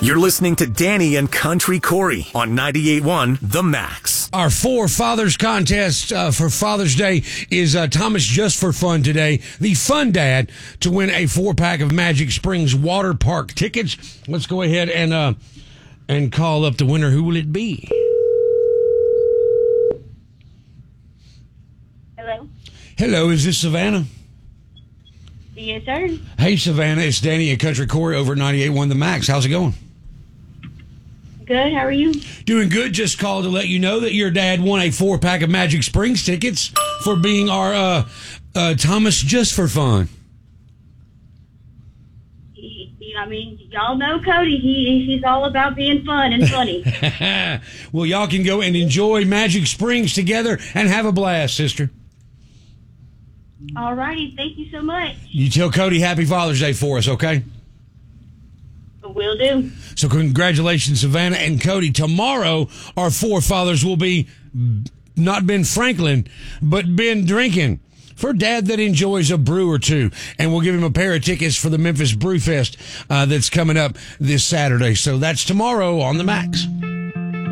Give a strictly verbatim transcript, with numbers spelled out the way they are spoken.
You're listening to Danny and Country Corey on ninety-eight point one The Max. Our Four Fathers contest uh, for Father's Day is uh, Thomas Just for Fun today. The fun dad to win a four-pack of Magic Springs Water Park tickets. Let's go ahead and uh, and call up the winner. Who will it be? Hello? Hello, is this Savannah? Yes, sir. Hey, Savannah, it's Danny and Country Corey over at ninety-eight point one The Max. How's it going? Good, how are you? Doing good. Just called to let you know that your dad won a four-pack of Magic Springs tickets for being our uh, uh, Thomas Just for Fun. He, he, I mean, y'all know Cody. He He's all about being fun and funny. Well, y'all can go and enjoy Magic Springs together and have a blast, sister. All righty, thank you so much. You tell Cody Happy Father's Day for us, okay? Will do. So congratulations, Savannah and Cody. Tomorrow, our forefathers will be not Ben Franklin, but Ben Drinking, for dad that enjoys a brew or two. And we'll give him a pair of tickets for the Memphis Brew Fest uh, that's coming up this Saturday. So that's tomorrow on The Max.